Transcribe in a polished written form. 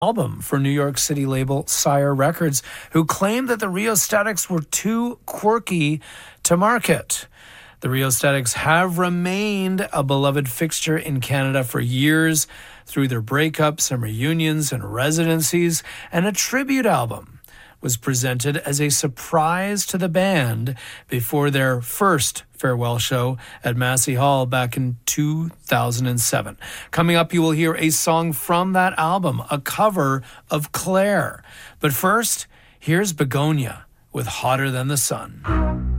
album for New York City label Sire Records, who claimed that the Rheostatics were too quirky to market. The Rheostatics have remained a beloved fixture in Canada for years through their breakups and reunions and residencies, and a tribute album was presented as a surprise to the band before their first farewell show at Massey Hall back in 2007. Coming up, you will hear a song from that album, a cover of Claire. But first, here's Begonia with Hotter Than the Sun.